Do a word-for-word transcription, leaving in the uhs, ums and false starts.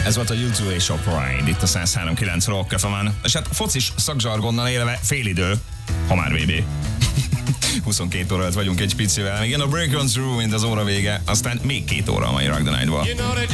Ez volt a U kettő és a Pride, itt a száz három kilenc Rock ef emen. És hát focis szakzsargonnal élve félidő, ha már vé bé. huszonkét óra vagyunk egy picivel. Igen, a Break On Through, mint az óra vége, aztán még két óra a mai Rock the Night-ból.